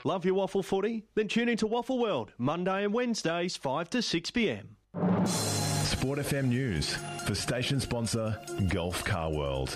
Love your waffle footy? Then tune into Waffle World, Monday and Wednesdays, 5 to 6 p.m. Sport FM News for station sponsor Gulf Car World.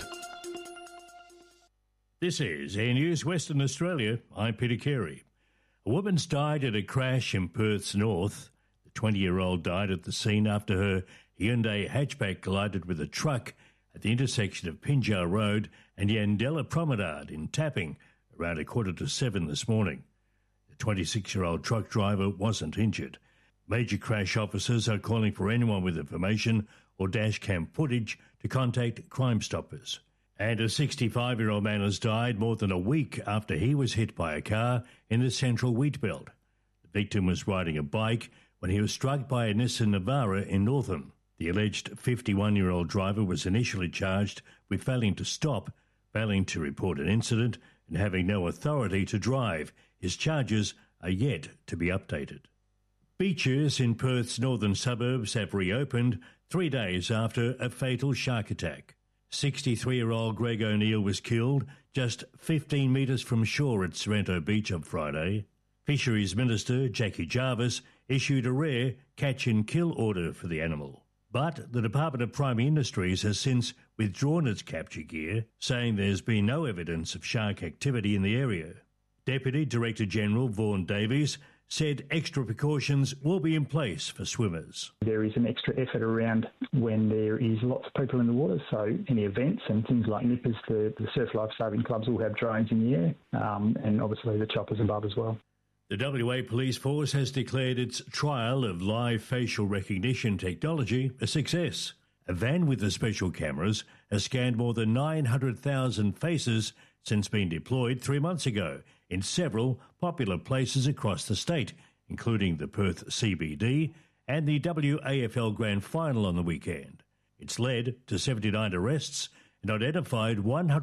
This is Air News Western Australia. I'm Peter Carey. A woman's died in a crash in Perth's north. The 20-year-old died at the scene after her Hyundai hatchback collided with a truck at the intersection of Pinjar Road and Yandella Promenade in Tapping around 6:45 this morning. The 26-year-old truck driver wasn't injured. Major crash officers are calling for anyone with information or dashcam footage to contact Crime Stoppers. And a 65-year-old man has died more than a week after he was hit by a car in the central wheat belt. The victim was riding a bike when he was struck by a Nissan Navara in Northam. The alleged 51-year-old driver was initially charged with failing to stop, failing to report an incident, and having no authority to drive. His charges are yet to be updated. Beaches in Perth's northern suburbs have reopened 3 days after a fatal shark attack. 63-year-old Greg O'Neill was killed just 15 metres from shore at Sorrento Beach on Friday. Fisheries Minister Jackie Jarvis issued a rare catch-and-kill order for the animal. But the Department of Primary Industries has since withdrawn its capture gear, saying there's been no evidence of shark activity in the area. Deputy Director General Vaughan Davies said extra precautions will be in place for swimmers. There is an extra effort around when there is lots of people in the water, so any events and things like nippers, the surf lifesaving clubs will have drones in the air, and obviously the choppers above as well. The WA Police Force has declared its trial of live facial recognition technology a success. A van with the special cameras has scanned more than 900,000 faces since being deployed 3 months ago in several popular places across the state, including the Perth CBD and the WAFL Grand Final on the weekend. It's led to 79 arrests and identified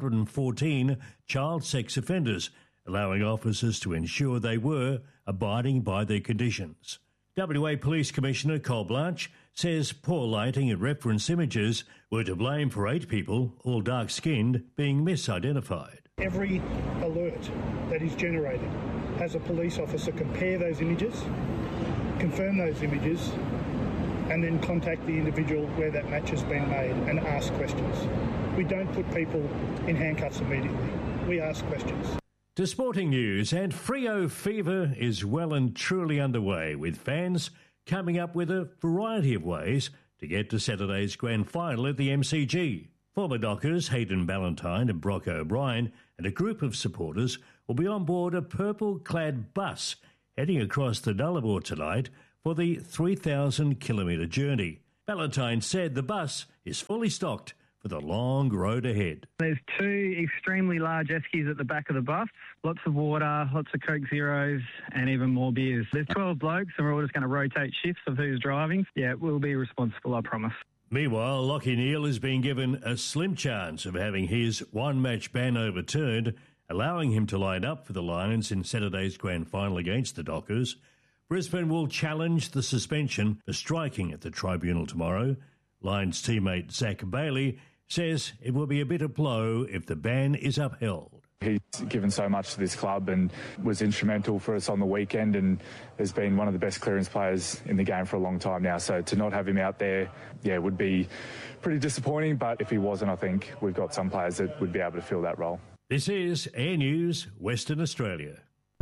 114 child sex offenders, allowing officers to ensure they were abiding by their conditions. WA Police Commissioner Col Blanche says poor lighting and reference images were to blame for 8 people, all dark-skinned, being misidentified. Every alert that is generated has a police officer compare those images, confirm those images, and then contact the individual where that match has been made and ask questions. We don't put people in handcuffs immediately. We ask questions. To sporting news, and Freo Fever is well and truly underway, with fans coming up with a variety of ways to get to Saturday's grand final at the MCG. Former Dockers Hayden Ballantyne and Brock O'Brien and a group of supporters will be on board a purple-clad bus heading across the Nullarbor tonight for the 3,000-kilometre journey. Ballantyne said the bus is fully stocked for the long road ahead. There's 2 extremely large eskies at the back of the bus, lots of water, lots of Coke Zeros, and even more beers. There's 12 blokes, and we're all just going to rotate shifts of who's driving. Yeah, we'll be responsible, I promise. Meanwhile, Lachie Neale has been given a slim chance of having his one-match ban overturned, allowing him to line up for the Lions in Saturday's grand final against the Dockers. Brisbane will challenge the suspension for striking at the tribunal tomorrow. Lions teammate Zach Bailey says it will be a bitter blow if the ban is upheld. He's given so much to this club and was instrumental for us on the weekend and has been one of the best clearance players in the game for a long time now. So to not have him out there, would be pretty disappointing. But if he wasn't, I think we've got some players that would be able to fill that role. This is Air News, Western Australia.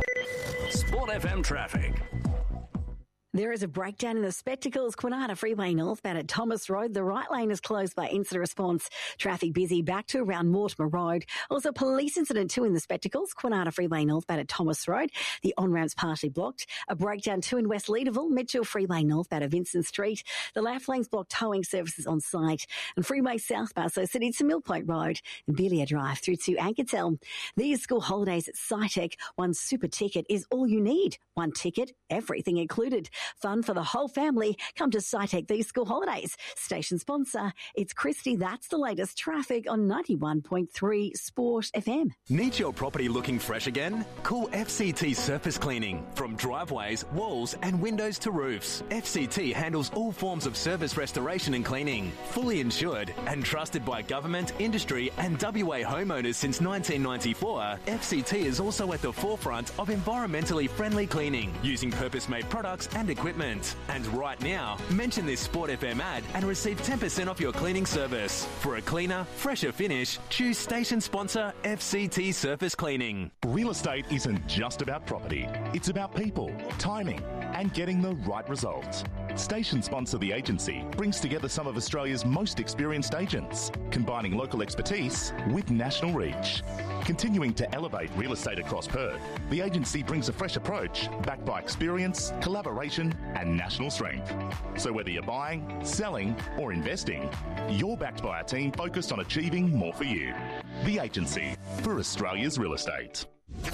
Sport FM traffic. There is a breakdown in the Spectacles Kwinana Freeway northbound at Thomas Road. The right lane is closed by incident response. Traffic busy back to around Mortimer Road. Also, police incident too in the Spectacles Kwinana Freeway northbound at Thomas Road. The on-ramp's partially blocked. A breakdown too in West Leederville, Mitchell Freeway northbound at Vincent Street. The left lane's blocked, towing services on site. And Freeway southbound, so City to Mill Point Road and Belia Drive through to Ankertel. These school holidays at SciTech, one super ticket is all you need. One ticket, everything included. Fun for the whole family. Come to SciTech these school holidays. Station sponsor, it's Christy. That's the latest traffic on 91.3 Sport FM. Need your property looking fresh again? Call FCT Surface Cleaning. From driveways, walls and windows to roofs, FCT handles all forms of surface restoration and cleaning. Fully insured and trusted by government, industry and WA homeowners since 1994, FCT is also at the forefront of environmentally friendly cleaning using purpose-made products and equipment. And right now, mention this Sport FM ad and receive 10% off your cleaning service. For a cleaner, fresher finish, choose station sponsor FCT Surface Cleaning. Real estate isn't just about property. It's about people, timing, and getting the right results. Station sponsor The Agency brings together some of Australia's most experienced agents, combining local expertise with national reach. Continuing to elevate real estate across Perth, The Agency brings a fresh approach backed by experience, collaboration and national strength. So whether you're buying, selling or investing, you're backed by a team focused on achieving more for you. The Agency, for Australia's real estate.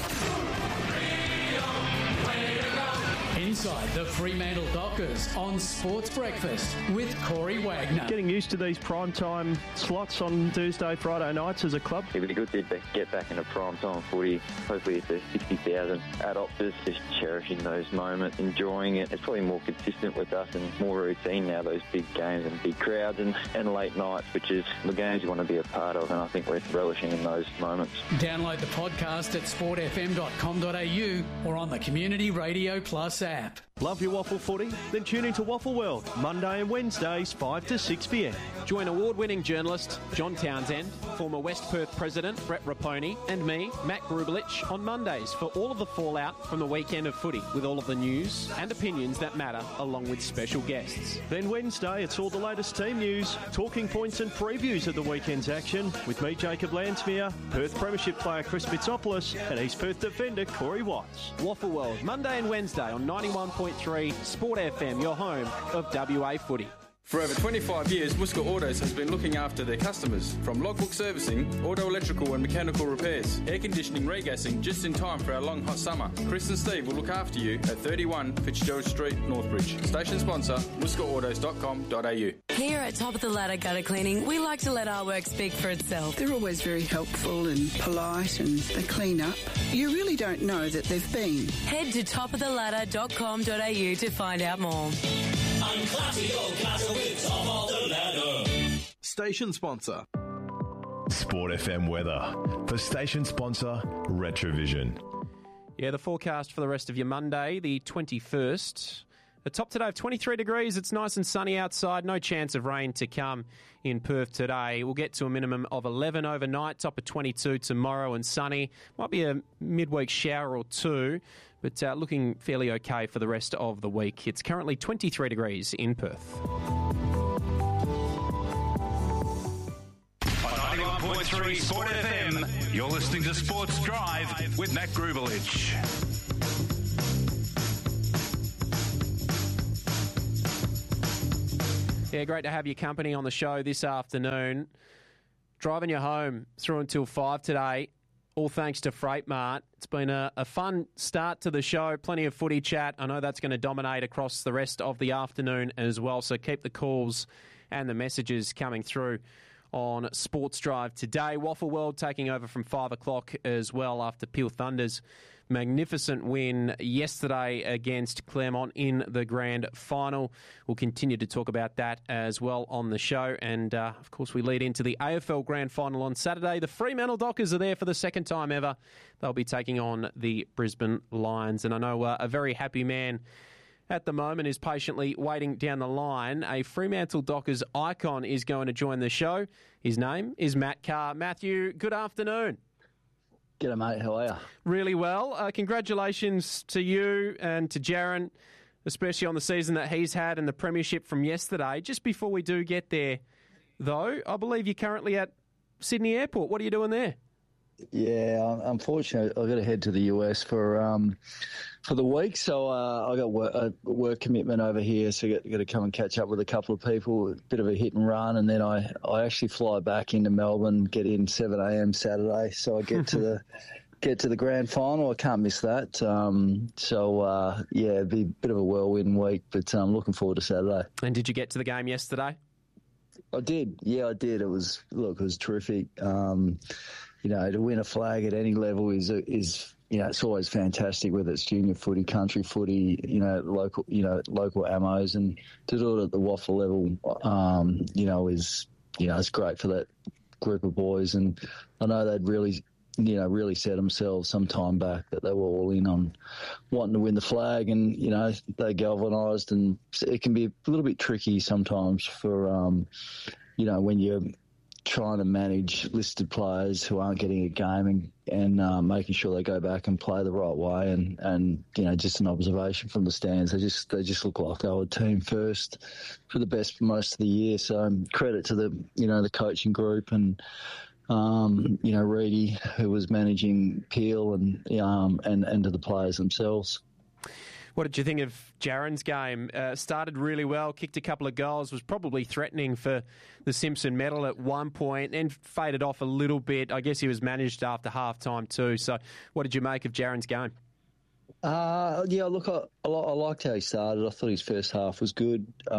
Inside the Fremantle Dockers on Sports Breakfast with Corey Wagner. Getting used to these primetime slots on Thursday, Friday nights as a club. It'd be good to get back into primetime footy. Hopefully it's a 60,000 at Optus, just cherishing those moments, enjoying it. It's probably more consistent with us and more routine now, those big games and big crowds and late nights, which is the games you want to be a part of, and I think we're relishing in those moments. Download the podcast at sportfm.com.au or on the Community Radio Plus app. Love your waffle footy? Then tune into Waffle World, Monday and Wednesdays, 5 to 6 p.m. Join award-winning journalist John Townsend, former West Perth President Brett Raponi, and me, Matt Grubelich, on Mondays for all of the fallout from the weekend of footy, with all of the news and opinions that matter, along with special guests. Then Wednesday, it's all the latest team news, talking points and previews of the weekend's action, with me, Jacob Lansmere, Perth Premiership player Chris Mitsopoulos, and East Perth defender Corey Watts. Waffle World, Monday and Wednesday on 91.3 Sport FM, your home of WA footy. For over 25 years, Worcester Autos has been looking after their customers. From logbook servicing, auto electrical and mechanical repairs, air conditioning, regassing, just in time for our long hot summer. Chris and Steve will look after you at 31 Fitzgerald Street, Northbridge. Station sponsor, worcesterautos.com.au. Here at Top of the Ladder Gutter Cleaning, we like to let our work speak for itself. They're always very helpful and polite, and they clean up. You really don't know that they've been. Head to topoftheladder.com.au to find out more. Station sponsor. Sport FM weather for station sponsor Retrovision. Yeah, the forecast for the rest of your Monday, the 21st. A top today of 23 degrees. It's nice and sunny outside. No chance of rain to come in Perth today. We'll get to a minimum of 11 overnight. Top of 22 tomorrow and sunny. Might be a midweek shower or two, but looking fairly okay for the rest of the week. It's currently 23 degrees in Perth. 91.3 Sport FM. You're listening to Sports Drive with Matt Grubelich. Yeah, great to have your company on the show this afternoon. Driving you home through until 5 today, all thanks to Freight Mart. It's been a fun start to the show, plenty of footy chat. I know that's going to dominate across the rest of the afternoon as well, so keep the calls and the messages coming through on Sports Drive today. Waffle World taking over from 5 o'clock as well after Peel Thunder's magnificent win yesterday against Claremont in the grand final. We'll continue to talk about that as well on the show. And, of course, we lead into the AFL grand final on Saturday. The Fremantle Dockers are there for the second time ever. They'll be taking on the Brisbane Lions. And I know a very happy man at the moment is patiently waiting down the line. A Fremantle Dockers icon is going to join the show. His name is Matt Carr. Matthew, good afternoon. G'day, mate. How are you? Really well. Congratulations to you and to Jaron, especially on the season that he's had and the premiership from yesterday. Just before we do get there, though, I believe you're currently at Sydney Airport. What are you doing there? Yeah, unfortunately, I've got to head to the US for the week, so I got a work commitment over here, so got to come and catch up with a couple of people, a bit of a hit and run, and then I actually fly back into Melbourne, get in 7 a.m. Saturday, so I get to get to the grand final. I can't miss that. It'd be a bit of a whirlwind week, but I'm looking forward to Saturday. And did you get to the game yesterday? I did. Yeah, I did. It was terrific. To win a flag at any level is it's always fantastic, whether it's junior footy, country footy, local ammos, and to do it at the waffle level, it's great for that group of boys. And I know they'd really set themselves some time back that they were all in on wanting to win the flag, and, they galvanised, and it can be a little bit tricky sometimes for, when you're trying to manage listed players who aren't getting a game and making sure they go back and play the right way. And just an observation from the stands, they just look like they were team first for the best for most of the year. So credit to the coaching group and, Reedy, who was managing Peel, and to the players themselves. What did you think of Jaren's game? Started really well, kicked a couple of goals, was probably threatening for the Simpson medal at one point, and faded off a little bit. I guess he was managed after half-time too. So what did you make of Jaren's game? I liked how he started. I thought his first half was good. He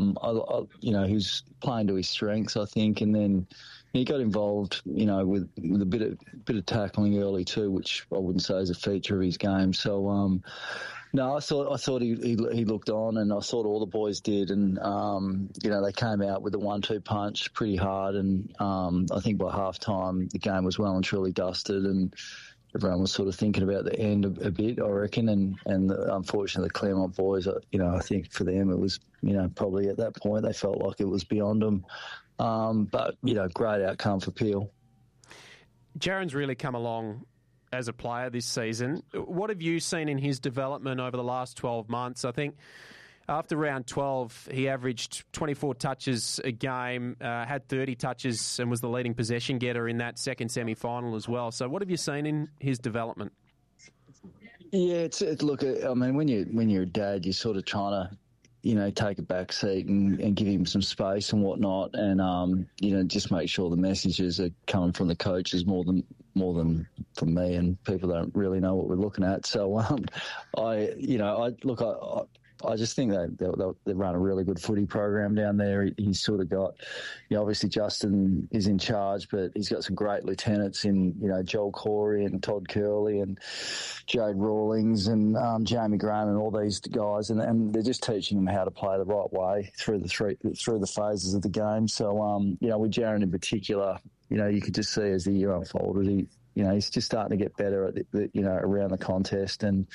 was playing to his strengths, I think, and then he got involved, with a bit of tackling early too, which I wouldn't say is a feature of his game. So, no, I thought he looked on, and I thought all the boys did, and they came out with a 1-2 punch pretty hard, and I think by half time the game was well and truly dusted, and everyone was sort of thinking about the end a bit, I reckon, and unfortunately the Claremont boys, I think for them it was, probably at that point they felt like it was beyond them. But great outcome for Peel. Jaren's really come along as a player this season. What have you seen in his development over the last 12 months? I think after round 12, he averaged 24 touches a game, had 30 touches, and was the leading possession getter in that second semi-final as well. So what have you seen in his development? Yeah, when you're a dad, you're sort of trying to, take a back seat and give him some space and whatnot, and just make sure the messages are coming from the coaches more than from me, and people don't really know what we're looking at. So I just think they run a really good footy program down there. He's sort of got, obviously Justin is in charge, but he's got some great lieutenants in, Joel Corey and Todd Curley and Jade Rawlings and Jamie Graham and all these guys, and they're just teaching them how to play the right way through the phases of the game. So with Jaren in particular, you could just see as the year unfolded, he's just starting to get better at around the contest, and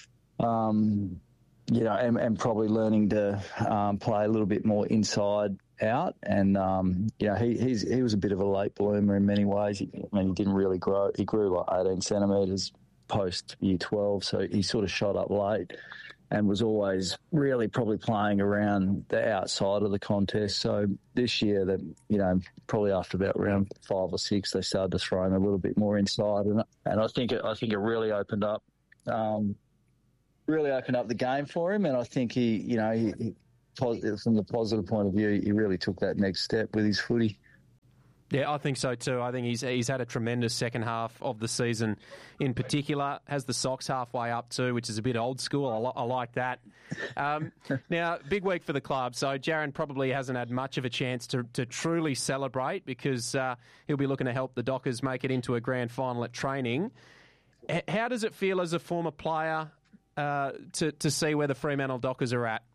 and probably learning to play a little bit more inside out. And he was a bit of a late bloomer in many ways. He didn't really grow. He grew like 18 centimetres post year 12, so he sort of shot up late and was always really probably playing around the outside of the contest. So this year, probably after about round 5 or 6, they started to throw him a little bit more inside, and I think it really opened up. Really opened up the game for him, and I think he from the positive point of view, he really took that next step with his footy. Yeah, I think so too. I think he's had a tremendous second half of the season in particular. Has the socks halfway up too, which is a bit old school. I like that. Now, big week for the club. So Jaren probably hasn't had much of a chance to truly celebrate, because he'll be looking to help the Dockers make it into a grand final at training. How does it feel as a former player to see where the Fremantle Dockers are at?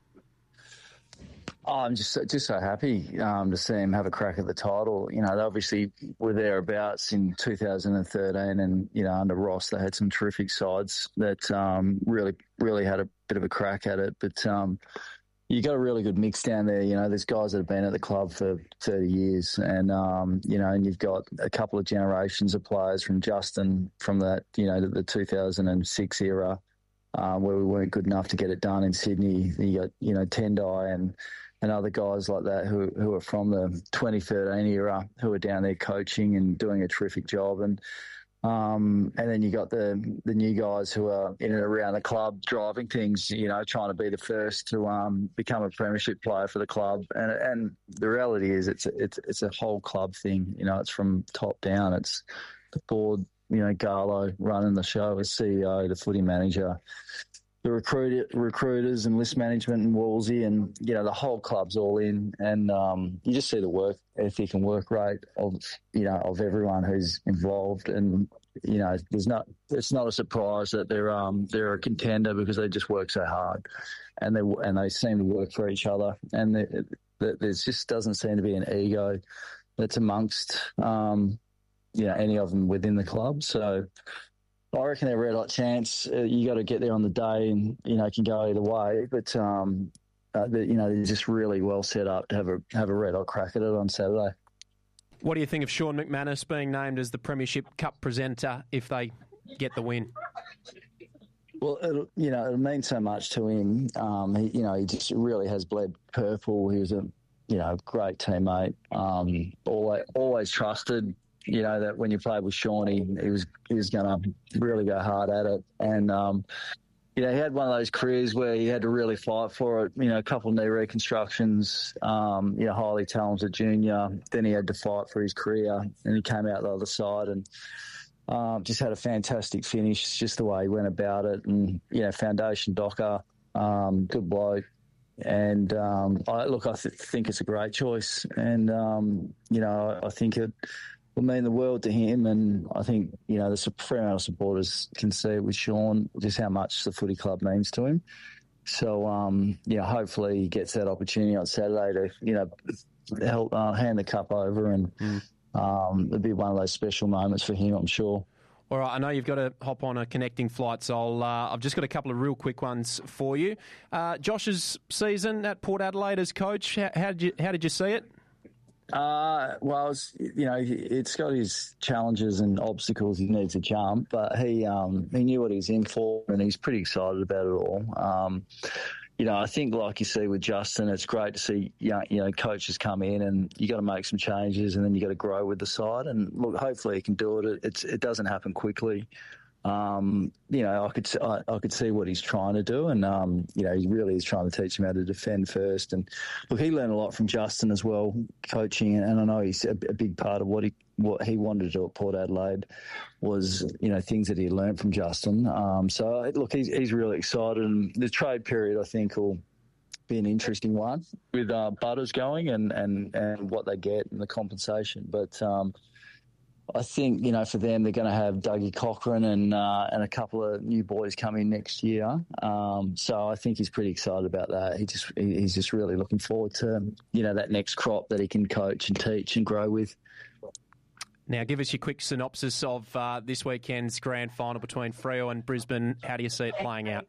I'm just so happy to see him have a crack at the title. They obviously were thereabouts in 2013, and under Ross they had some terrific sides that really had a bit of a crack at it. But you got a really good mix down there. There's guys that have been at the club for 30 years, and and you've got a couple of generations of players from Justin from that the 2006 era. Where we weren't good enough to get it done in Sydney. You got, Tendai and other guys like that who are from the 2013 era, who are down there coaching and doing a terrific job. And then you got the new guys who are in and around the club driving things, trying to be the first to become a premiership player for the club. And the reality is it's a whole club thing. It's from top down. It's the board, Garlo running the show as CEO, the footy manager, the recruiters and list management and Wolsey, and the whole club's all in, and you just see the work ethic and work rate of everyone who's involved, and it's not a surprise that they're a contender because they just work so hard, and they seem to work for each other, and there just doesn't seem to be an ego that's amongst any of them within the club. So I reckon they're a red hot chance. You got to get there on the day, and it can go either way. But they're just really well set up to have a red hot crack at it on Saturday. What do you think of Sean McManus being named as the Premiership Cup presenter if they get the win? Well, it'll mean so much to him. He just really has bled purple. He was a great teammate. Always trusted. That when you played with Sean, he was going to really go hard at it. And, he had one of those careers where he had to really fight for it. A couple of knee reconstructions, highly talented junior. Then he had to fight for his career, and he came out the other side and just had a fantastic finish, just the way he went about it. And, foundation docker, good bloke. And, I think it's a great choice. And, I think it will mean the world to him, and I think the Fremantle supporters can see it with Sean just how much the footy club means to him. So hopefully he gets that opportunity on Saturday to help hand the cup over, and it'll be one of those special moments for him, I'm sure. All right, I know you've got to hop on a connecting flight, so I've just got a couple of real quick ones for you. Josh's season at Port Adelaide as coach, how did you see it? Well, it's got his challenges and obstacles he needs to jump, but he knew what he was in for, and he's pretty excited about it all. I think, like you see with Justin, it's great to see coaches come in, and you got to make some changes, and then you got to grow with the side. And look, hopefully he can do it. It doesn't happen quickly. I could see what he's trying to do, and he really is trying to teach him how to defend first. And look, he learned a lot from Justin as well, coaching, and I know he's a big part of what he wanted to do at Port Adelaide was things that he learned from Justin. So look, he's really excited, and the trade period I think will be an interesting one with Butters going and what they get and the compensation, but. I think, for them, they're going to have Dougie Cochran and a couple of new boys coming next year. So I think he's pretty excited about that. He's just really looking forward to, that next crop that he can coach and teach and grow with. Now, give us your quick synopsis of this weekend's grand final between Freo and Brisbane. How do you see it playing out?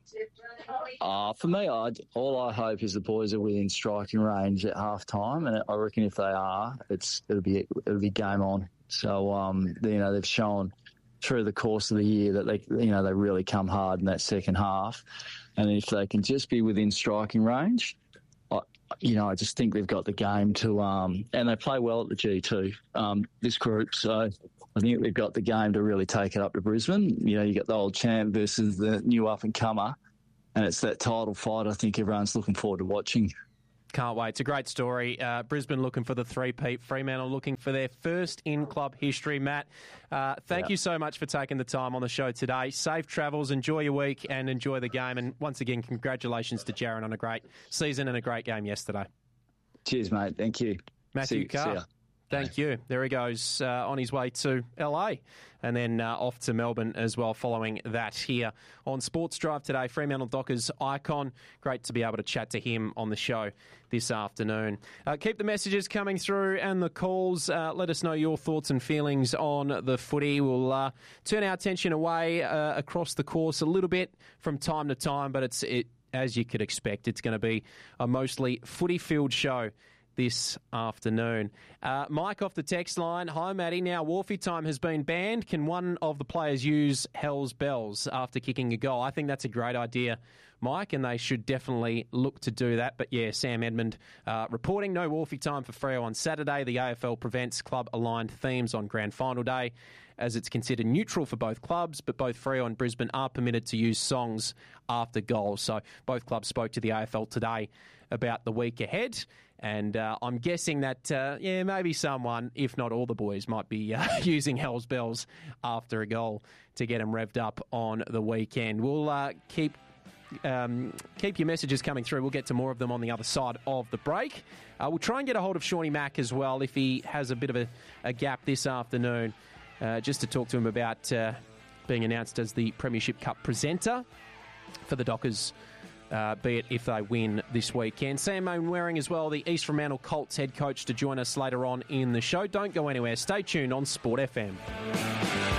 For me, all I hope is the boys are within striking range at half-time, and I reckon if they are, it'll be game on. So, they've shown through the course of the year that they really come hard in that second half. And if they can just be within striking range, I just think they've got the game to, and they play well at the G2, this group. So I think they've got the game to really take it up to Brisbane. You got the old champ versus the new up-and-comer, and it's that title fight I think everyone's looking forward to watching. Can't wait. It's a great story. Brisbane looking for the three-peat. Fremantle looking for their first in club history. Matt, thank you so much for taking the time on the show today. Safe travels. Enjoy your week and enjoy the game. And once again, congratulations to Jaron on a great season and a great game yesterday. Cheers, mate. Thank you. Matthew Carr. Thank you. There he goes on his way to LA and then off to Melbourne as well following that here on Sports Drive today. Fremantle Dockers icon. Great to be able to chat to him on the show this afternoon. Keep the messages coming through and the calls. Let us know your thoughts and feelings on the footy. We'll turn our attention away across the course a little bit from time to time, but as you could expect, it's going to be a mostly footy-filled show this afternoon. Mike off the text line. Hi, Matty. Now, Wharfie time has been banned. Can one of the players use Hell's Bells after kicking a goal? I think that's a great idea, Mike, and they should definitely look to do that. But, yeah, Sam Edmund reporting no Wharfie time for Freo on Saturday. The AFL prevents club-aligned themes on grand final day. as it's considered neutral for both clubs, but both Freo and Brisbane are permitted to use songs after goals. So both clubs spoke to the AFL today about the week ahead. And I'm guessing that, maybe someone, if not all the boys, might be using Hell's Bells after a goal to get them revved up on the weekend. We'll keep your messages coming through. We'll get to more of them on the other side of the break. We'll try and get a hold of Shawnee Mack as well if he has a bit of a gap this afternoon, just to talk to him about being announced as the Premiership Cup presenter for the Dockers, be it if they win this weekend. Sam Mainwaring as well, the East Fremantle Colts head coach, to join us later on in the show. Don't go anywhere. Stay tuned on Sport FM.